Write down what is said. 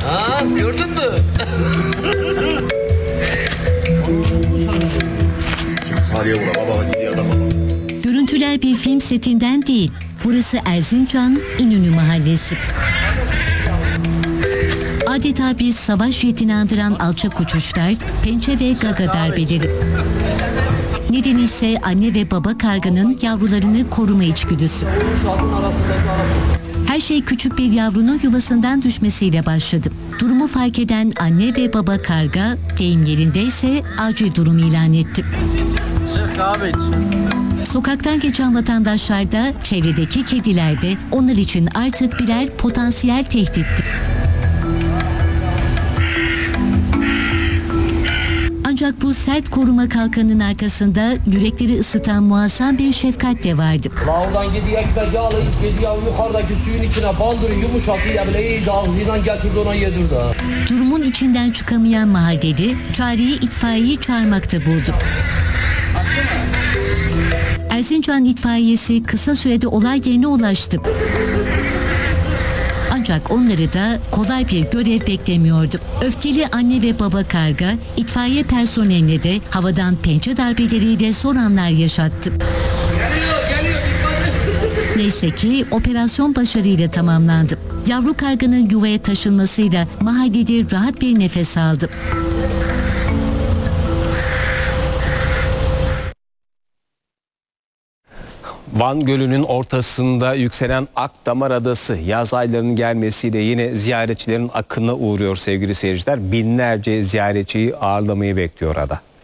Ha, gördün mü? Saniye vura baba gidiyor adam baba. Görüntüler bir film setinden değil. Burası Erzincan İnönü Mahallesi. Adeta bir savaş jetini andıran alçak uçuşlar, pençe ve gaga darbeleri. Nedeni ise anne ve baba karganın yavrularını koruma içgüdüsü. Her şey küçük bir yavrunun yuvasından düşmesiyle başladı. Durumu fark eden anne ve baba karga, deyim yerindeyse acil durum ilan etti. Sokaktan geçen vatandaşlar da, çevredeki kediler de onlar için artık birer potansiyel tehditti. Ancak bu sert koruma kalkanının arkasında yürekleri ısıtan muazzam bir şefkat de vardı. Oradan kedi ekmek yağlayıp kedi yukarıdaki suyun içine bandırı yumuşatıyla bile iyice ağzıyla getirdi ona yedirdi. Durumun içinden çıkamayan mahalleli çareyi itfaiyeyi çağırmakta buldu. Erzincan itfaiyesi kısa sürede olay yerine ulaştı. Ancak onları da kolay bir görev beklemiyordu. Öfkeli anne ve baba karga, itfaiye personeline de havadan pençe darbeleriyle zor anlar yaşattı. Neyse ki operasyon başarıyla tamamlandı. Yavru karganın yuvaya taşınmasıyla mahallede rahat bir nefes aldı. Van Gölü'nün ortasında yükselen Akdamar Adası yaz aylarının gelmesiyle yine ziyaretçilerin akınına uğruyor sevgili seyirciler. Binlerce ziyaretçiyi ağırlamayı bekliyor ada.